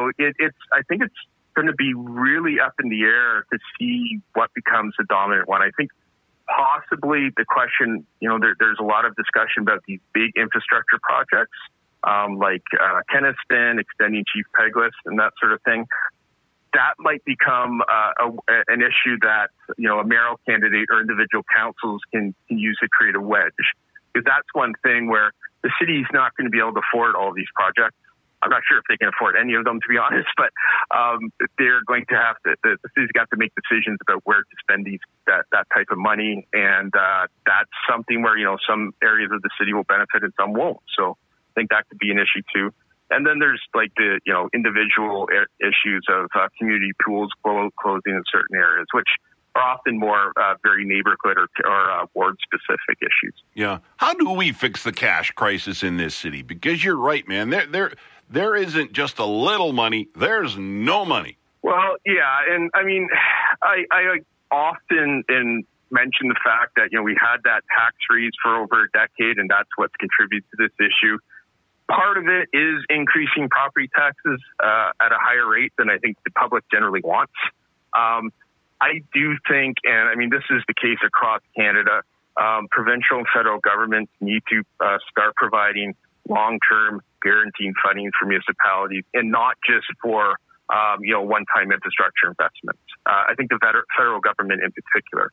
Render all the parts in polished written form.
I think it's going to be really up in the air to see what becomes the dominant one. I think possibly the question, there's a lot of discussion about these big infrastructure projects, like Kenaston, extending Chief Peguis, and that sort of thing. That might become an issue that, a mayoral candidate or individual councils can use to create a wedge. Because that's one thing where the city is not going to be able to afford all of these projects. I'm not sure if they can afford any of them, to be honest, but they're going to have to, the city's got to make decisions about where to spend that type of money. And that's something where, some areas of the city will benefit and some won't. So I think that could be an issue too. And then there's like the, individual issues of community pools closing in certain areas, which are often more very neighborhood or ward-specific issues. Yeah. How do we fix the cash crisis in this city? Because you're right, man. There isn't just a little money. There's no money. Well, yeah. And I mean, I often mention the fact that, we had that tax freeze for over a decade, and that's what's contributed to this issue. Part of it is increasing property taxes at a higher rate than I think the public generally wants. I do think, and I mean, this is the case across Canada, provincial and federal governments need to start providing long-term guaranteed funding for municipalities and not just for, one-time infrastructure investments. I think the federal government in particular,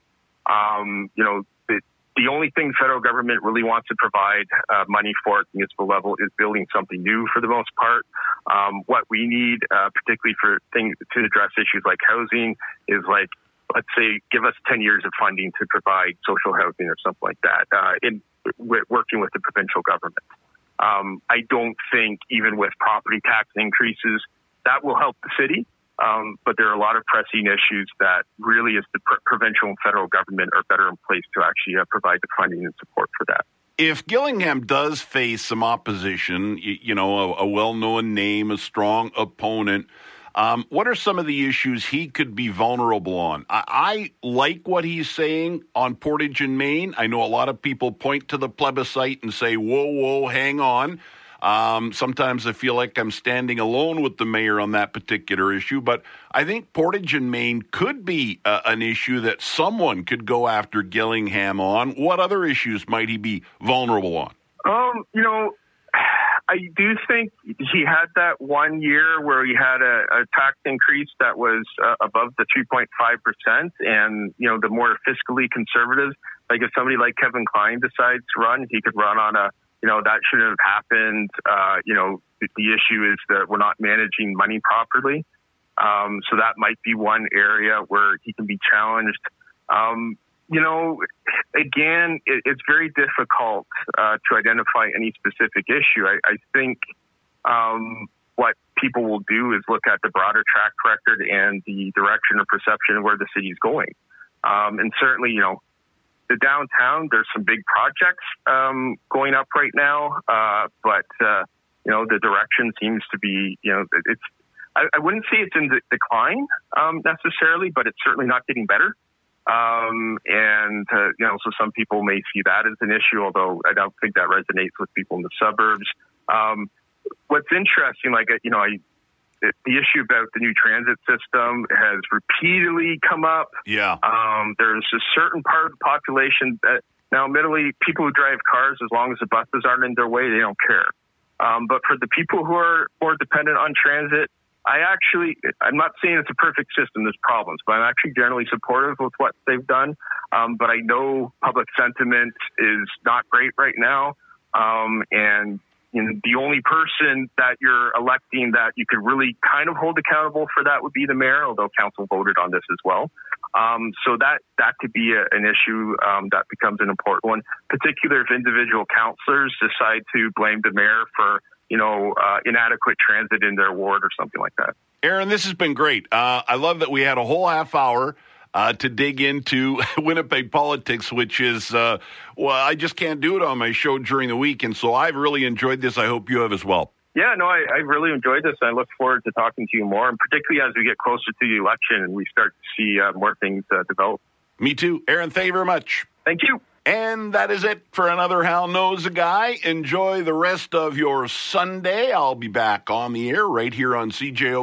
the only thing federal government really wants to provide money for at the municipal level is building something new for the most part. What we need, particularly for things to address issues like housing, is like, let's say, give us 10 years of funding to provide social housing or something like that, working with the provincial government. I don't think even with property tax increases, that will help the city. But there are a lot of pressing issues that really is the provincial and federal government are better in place to actually provide the funding and support for that. If Gillingham does face some opposition, a well-known name, a strong opponent, what are some of the issues he could be vulnerable on? I like what he's saying on Portage and Main. I know a lot of people point to the plebiscite and say, whoa, hang on. Sometimes I feel like I'm standing alone with the mayor on that particular issue, but I think Portage and Main could be an issue that someone could go after Gillingham on. What other issues might he be vulnerable on? I do think he had that 1 year where he had a tax increase that was above the 3.5%. And, the more fiscally conservative, like if somebody like Kevin Klein decides to run, he could run on that shouldn't have happened. The issue is that we're not managing money properly. So that might be one area where he can be challenged. Again, it's very difficult to identify any specific issue. I think what people will do is look at the broader track record and the direction or perception of where the city is going. And certainly, the downtown, there's some big projects going up right now, but the direction seems to be, I wouldn't say it's in decline necessarily, but it's certainly not getting better. So some people may see that as an issue, although I don't think that resonates with people in the suburbs. What's interesting, the issue about the new transit system has repeatedly come up. Yeah. There's a certain part of the population that now, admittedly, people who drive cars, as long as the buses aren't in their way, they don't care. But for the people who are more dependent on transit, I'm not saying it's a perfect system, there's problems, but I'm actually generally supportive with what they've done. But I know public sentiment is not great right now. And the only person that you're electing that you could really kind of hold accountable for that would be the mayor, although council voted on this as well. So that could be an issue that becomes an important one, particularly if individual councillors decide to blame the mayor for inadequate transit in their ward or something like that. Aaron, this has been great. I love that we had a whole half hour to dig into Winnipeg politics, which is, I just can't do it on my show during the week. And so I've really enjoyed this. I hope you have as well. Yeah, no, I really enjoyed this. I look forward to talking to you more, and particularly as we get closer to the election and we start to see more things develop. Me too. Aaron, thank you very much. Thank you. And that is it for another Hal Knows a Guy. Enjoy the rest of your Sunday. I'll be back on the air right here on CJO.